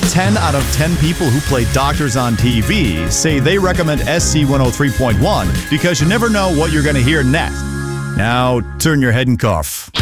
10 out of 10 people who play doctors on TV say they recommend SC 103.1 because you never know what you're going to hear next. Now, turn your head and cough.